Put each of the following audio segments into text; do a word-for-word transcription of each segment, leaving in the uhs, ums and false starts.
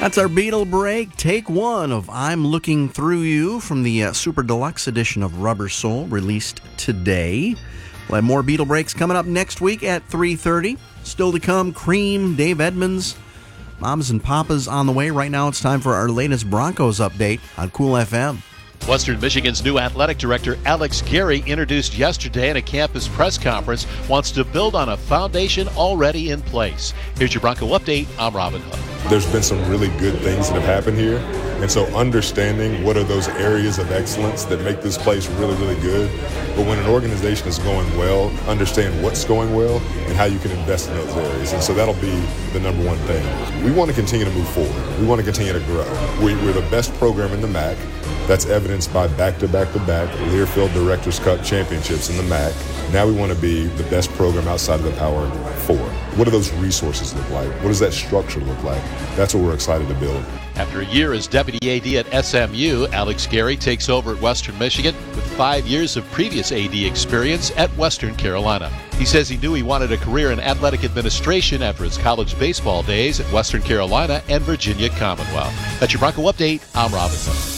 That's our Beatle break. Take one of I'm Looking Through You from the uh, Super Deluxe edition of Rubber Soul, released today. We'll have more Beatle breaks coming up next week at three thirty. Still to come, Cream, Dave Edmunds, Mamas and Papas on the way. Right now it's time for our latest Broncos update on Cool F M. Western Michigan's new athletic director, Alex Gary, introduced yesterday in a campus press conference, wants to build on a foundation already in place. Here's your Bronco update. I'm Robin Hood. There's been some really good things that have happened here. And so understanding what are those areas of excellence that make this place really, really good. But when an organization is going well, understand what's going well and how you can invest in those areas. And so that'll be the number one thing. We want to continue to move forward. We want to continue to grow. We, we're the best program in the M A C. That's evidenced by back-to-back-to-back Learfield Directors Cup championships in the M A C. Now we want to be the best program outside of the Power Four. What do those resources look like? What does that structure look like? That's what we're excited to build. After a year as Deputy A D at S M U, Alex Gary takes over at Western Michigan with five years of previous A D experience at Western Carolina. He says he knew he wanted a career in athletic administration after his college baseball days at Western Carolina and Virginia Commonwealth. That's your Bronco Update. I'm Robin Hood.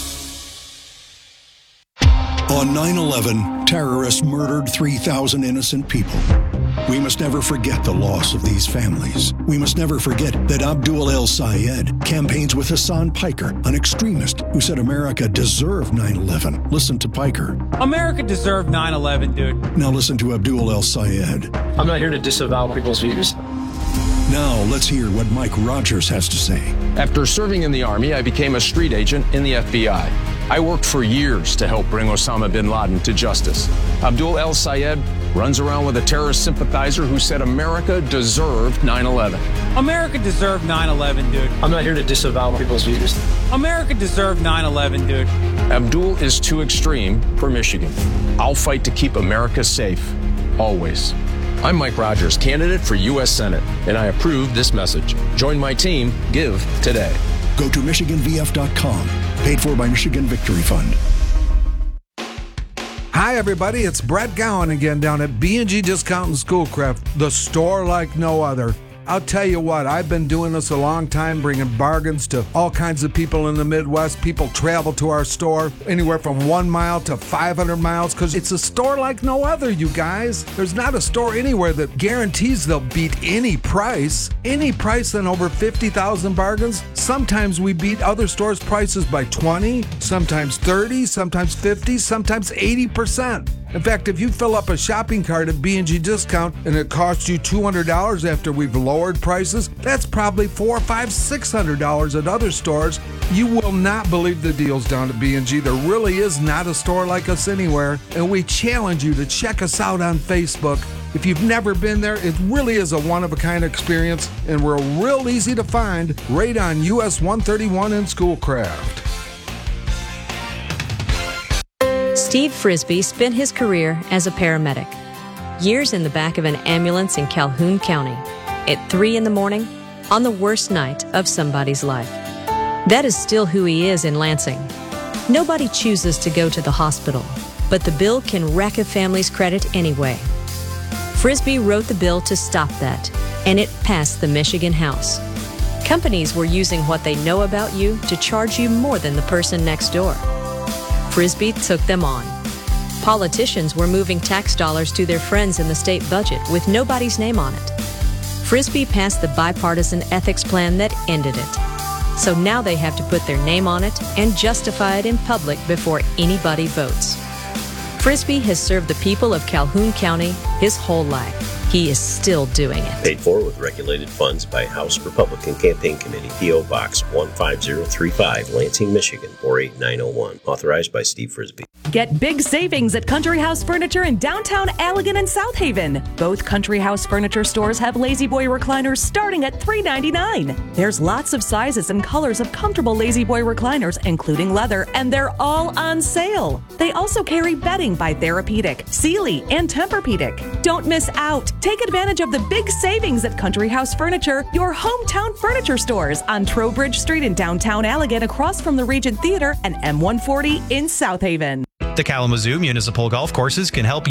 On nine eleven, terrorists murdered three thousand innocent people. We must never forget the loss of these families. We must never forget that Abdul El Sayed campaigns with Hassan Piker, an extremist who said America deserved nine eleven. Listen to Piker. America deserved nine eleven, dude. Now listen to Abdul El Sayed. I'm not here to disavow people's views. Now let's hear what Mike Rogers has to say. After serving in the Army, I became a street agent in the F B I. I worked for years to help bring Osama bin Laden to justice. Abdul El Sayed runs around with a terrorist sympathizer who said America deserved nine eleven. America deserved nine eleven, dude. I'm not here to disavow people's views. America deserved nine eleven, dude. Abdul is too extreme for Michigan. I'll fight to keep America safe, always. I'm Mike Rogers, candidate for U S Senate, and I approve this message. Join my team. Give today. Go to Michigan V F dot com. Paid for by Michigan Victory Fund. Hi, everybody. It's Brett Gowan again down at B and G Discount and Schoolcraft, the store like no other. I'll tell you what, I've been doing this a long time, bringing bargains to all kinds of people in the Midwest. People travel to our store anywhere from one mile to five hundred miles because it's a store like no other, you guys. There's not a store anywhere that guarantees they'll beat any price. Any price on over fifty thousand bargains. Sometimes we beat other stores' prices by twenty, sometimes thirty, sometimes fifty, sometimes eighty percent. In fact, if you fill up a shopping cart at B and G Discount and it costs you two hundred dollars after we've lowered prices, that's probably four hundred dollars, five hundred dollars, six hundred dollars at other stores. You will not believe the deals down at B and G. There really is not a store like us anywhere, and we challenge you to check us out on Facebook. If you've never been there, it really is a one-of-a-kind experience, and we're real easy to find right on U S one thirty-one in Schoolcraft. Steve Frisbee spent his career as a paramedic. Years in the back of an ambulance in Calhoun County, at three in the morning, on the worst night of somebody's life. That is still who he is in Lansing. Nobody chooses to go to the hospital, but the bill can wreck a family's credit anyway. Frisbee wrote the bill to stop that, and it passed the Michigan House. Companies were using what they know about you to charge you more than the person next door. Frisbee took them on. Politicians were moving tax dollars to their friends in the state budget with nobody's name on it. Frisbee passed the bipartisan ethics plan that ended it. So now they have to put their name on it and justify it in public before anybody votes. Frisbee has served the people of Calhoun County his whole life. He is still doing it. Paid for with regulated funds by House Republican Campaign Committee, P O Box one five zero three five, Lansing, Michigan, four eight nine zero one. Authorized by Steve Frisbee. Get big savings at Country House Furniture in downtown Allegan and South Haven. Both Country House Furniture stores have Lazy Boy recliners starting at three ninety-nine. There's lots of sizes and colors of comfortable Lazy Boy recliners, including leather, and they're all on sale. They also carry bedding by Therapeutic, Sealy, and Tempur-Pedic. Don't miss out. Take advantage of the big savings at Country House Furniture, your hometown furniture stores on Trowbridge Street in downtown Allegan, across from the Regent Theater, and M one forty in South Haven. The Kalamazoo Municipal Golf Courses can help you